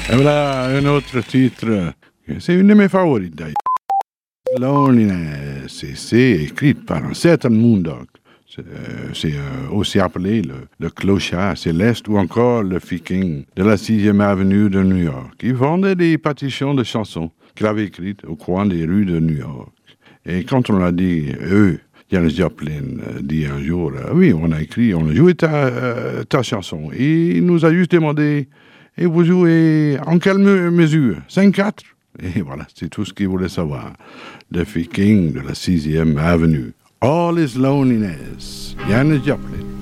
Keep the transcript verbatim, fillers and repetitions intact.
Et voilà un autre titre. C'est une de mes favorites d'ailleurs. Loneliness. Et c'est écrit par un certain Moondog. C'est, euh, c'est euh, aussi appelé le, le clochard céleste ou encore le Viking de la sixième avenue de New York. Il vendait des partitions de chansons qu'il avait écrites au coin des rues de New York. Et quand on a dit, eux, Janis Joplin euh, dit un jour, euh, oui, on a écrit, on a joué ta, euh, ta chanson. Et il nous a juste demandé, et vous jouez en quelle me- mesure cinq quatre. Et voilà, c'est tout ce qu'il voulait savoir. Le Viking de la sixième avenue. All is loneliness. Janis Joplin.